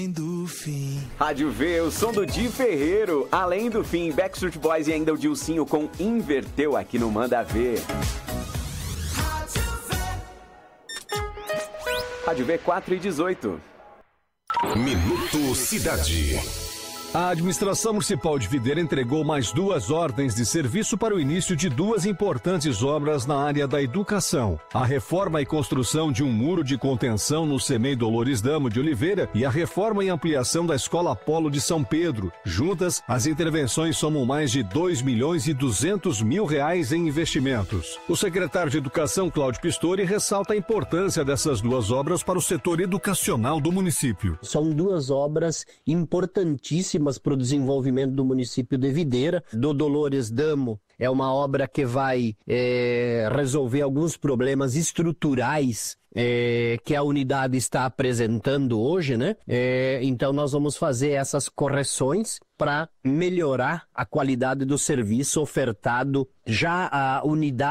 Do fim. Rádio V, o som do Di Ferreiro. Além do fim, Backstreet Boys e ainda o Dilcinho com Inverteu aqui no Manda Ver. Rádio V 4:18. Minuto Cidade. A administração municipal de Videira entregou mais 2 ordens de serviço para o início de 2 importantes obras na área da educação. A reforma e construção de um muro de contenção no CEMEI Dolores Damo de Oliveira e a reforma e ampliação da Escola Polo de São Pedro. Juntas, as intervenções somam mais de R$2.200.000 em investimentos. O secretário de Educação, Cláudio Pistori, ressalta a importância dessas 2 obras para o setor educacional do município. São 2 obras importantíssimas para o desenvolvimento do município de Videira. Do Dolores Damo é uma obra que vai resolver alguns problemas estruturais que a unidade está apresentando hoje, né? Então nós vamos fazer essas correções para melhorar a qualidade do serviço ofertado. Já a unidade